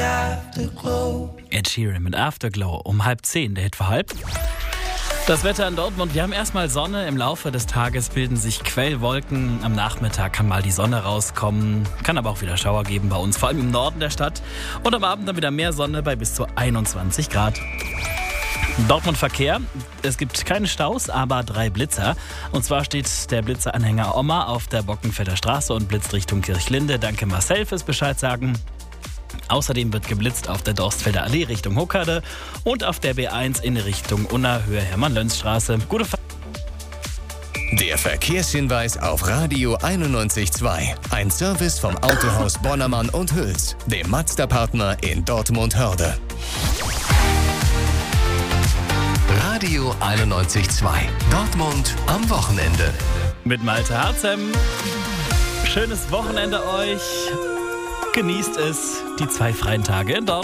Ed Sheeran mit Afterglow um 9:30, der Hit für halb. Das Wetter in Dortmund, wir haben erstmal Sonne, im Laufe des Tages bilden sich Quellwolken, am Nachmittag kann mal die Sonne rauskommen, kann aber auch wieder Schauer geben bei uns, vor allem im Norden der Stadt und am Abend dann wieder mehr Sonne bei bis zu 21 Grad. Dortmund Verkehr, es gibt keine Staus, aber 3 Blitzer. Und zwar steht der Blitzeranhänger Oma auf der Bockenfelder Straße und blitzt Richtung Kirchlinde. Danke Marcel fürs Bescheid sagen. Außerdem wird geblitzt auf der Dorstfelder Allee Richtung Huckade und auf der B1 in Richtung Unna, Höhe Hermann-Löns-Straße. Gute Fahrt. Der Verkehrshinweis auf Radio 91.2. Ein Service vom Autohaus Bonnermann und Hüls, dem Mazda-Partner in Dortmund-Hörde. Radio 91.2. Dortmund am Wochenende. Mit Malte Harzem. Schönes Wochenende euch. Genießt es, die 2 freien Tage in Dortmund.